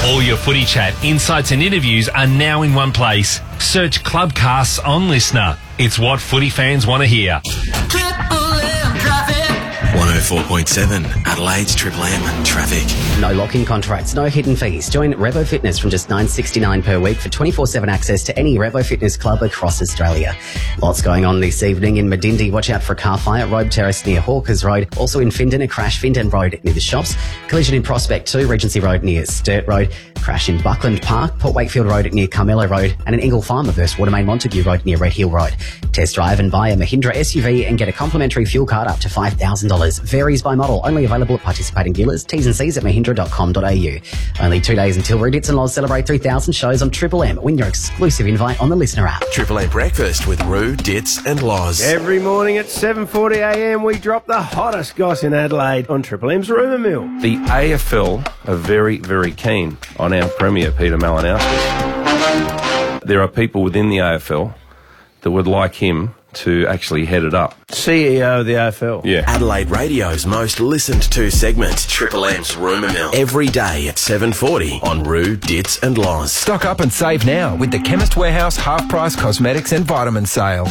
All your footy chat, insights and interviews are now in one place. Search Clubcasts on Listener. It's what footy fans want to hear. 104.7 Adelaide's Triple M traffic. No lock-in contracts, no hidden fees. Join Revo Fitness from just $9.69 per week for 24/7 access to any Revo Fitness club across Australia. Lots going on this evening in Medindie. Watch out for a car fire at Robe Terrace near Hawkers Road. Also in Findon, a crash Findon Road near the shops. Collision in Prospect 2, Regency Road near Sturt Road. Crash in Buckland Park, Port Wakefield Road near Carmelo Road, and an Ingle Farmer vs Watermain Montague Road near Red Hill Road. Test drive and buy a Mahindra SUV and get a complimentary fuel card up to $5,000. Varies by model. Only available at participating dealers. T's and C's at mahindra.com.au. Only 2 days until Redits and Loz celebrate 3,000 shows on Triple M. Win your exclusive invite on the Listener app. Triple M breakfast with Roo, Dits and Loz. Every morning at 7:40am we drop the hottest goss in Adelaide on Triple M's Rumour Mill. The AFL are very, very keen on our Premier, Peter Malinowski. There are people within the AFL that would like him to actually head it up. CEO of the AFL. Yeah. Adelaide Radio's most listened to segment, Triple M's Rumour Mill. Every day at 7:40 on Roo, Dits and Loz. Stock up and save now with the Chemist Warehouse half-price cosmetics and vitamin sale.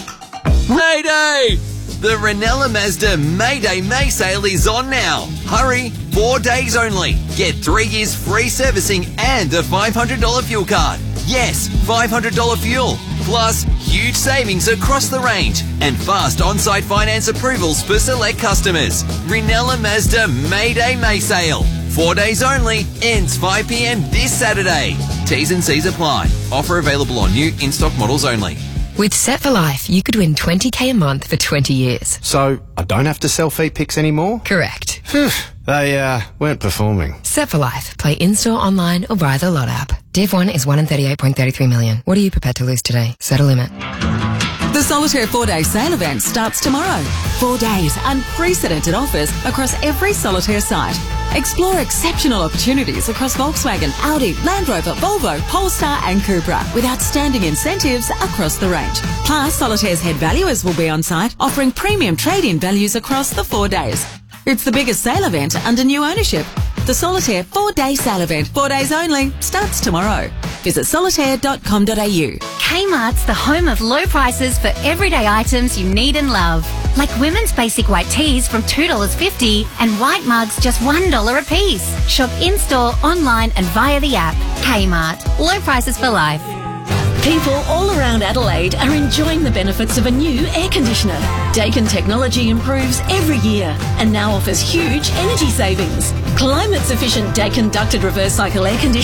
Mayday! The Ranella Mazda Mayday May sale is on now. Hurry, 4 days only. Get 3 years free servicing and a $500 fuel card. Yes, $500 fuel. Plus, huge savings across the range and fast on-site finance approvals for select customers. Ranella Mazda Mayday May sale. 4 days only, ends 5pm this Saturday. T's and C's apply. Offer available on new in-stock models only. With Set for Life, you could win $20,000 a month for 20 years. So, I don't have to sell feed pics anymore? Correct. They weren't performing. Set for Life. Play in-store, online or via the Lot app. Div 1 is 1 in 38.33 million. What are you prepared to lose today? Set a limit. The Solitaire 4-day sale event starts tomorrow. 4 days, unprecedented offers across every Solitaire site. Explore exceptional opportunities across Volkswagen, Audi, Land Rover, Volvo, Polestar and Cupra with outstanding incentives across the range. Plus, Solitaire's head valuers will be on site offering premium trade-in values across the 4 days. It's the biggest sale event under new ownership. The Solitaire 4-day sale event, 4 days only, starts tomorrow. Visit solitaire.com.au. Kmart's the home of low prices for everyday items you need and love. Like women's basic white tees from $2.50 and white mugs just $1 a piece. Shop in-store, online and via the app. Kmart. Low prices for life. People all around Adelaide are enjoying the benefits of a new air conditioner. Daikin technology improves every year and now offers huge energy savings. Climate-sufficient Daikin ducted reverse cycle air conditioning